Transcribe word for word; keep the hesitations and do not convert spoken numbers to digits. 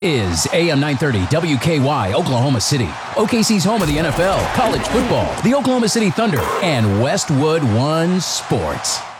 is A M nine thirty W K Y Oklahoma City, O K C's home of the N F L, college football, the Oklahoma City Thunder, and Westwood One Sports.